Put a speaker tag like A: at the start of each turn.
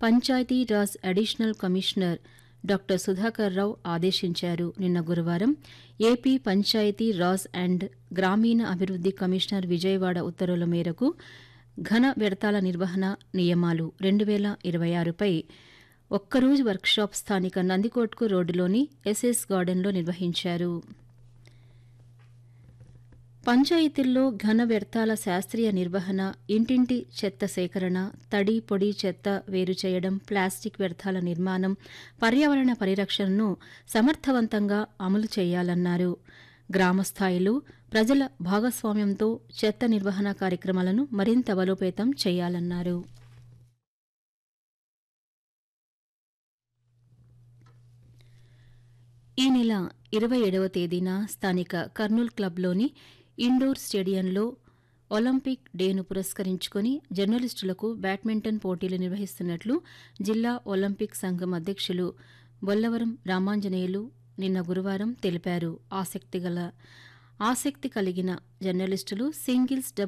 A: Panchayati Raj additional commissioner doctor Sudhakar రావు ఆదేశించారు. నిన్న గురువారం ఏపీ పంచాయతీ రాజ్ అండ్ గ్రామీణ అభివృద్ది కమిషనర్ విజయవాడ ఉత్తర్వుల మేరకు ఘన వ్యర్థాల నిర్వహణ నియమాలు 2026పై ఒక్కరోజు వర్క్షాప్ స్థానిక నందికోట్కు రోడ్డులోని ఎస్ఎస్ గార్డెన్లో నిర్వహించారు. పంచాయతీల్లో ఘన వ్యర్థాల శాస్త్రీయ నిర్వహణ, ఇంటింటి చెత్త సేకరణ, తడి పొడి చెత్త వేరు చేయడం, ప్లాస్టిక్ వ్యర్థాల నిర్మాణం, పర్యావరణ పరిరక్షణను సమర్థవంతంగా అమలు చేయాలన్నారు. గ్రామస్థాయిలో ప్రజల భాగస్వామ్యంతో చెత్త నిర్వహణ కార్యక్రమాలను మరింత బలోపేతం చేయాలన్నారు. ఈ నెల 27వ తేదీన స్థానిక కర్నూల్ క్లబ్లోని ఇండోర్ స్టేడియంలో ఒలింపిక్ డేను పురస్కరించుకుని జర్నలిస్టులకు బ్యాడ్మింటన్ పోటీలు నిర్వహిస్తున్నట్లు జిల్లా ఒలింపిక్ సంఘం అధ్యక్షులు బొల్లవరం రామాంజనేయులు నిన్న గురువారం తెలిపారు. ఆసక్తి కలిగిన జర్నలిస్టులు సింగిల్స్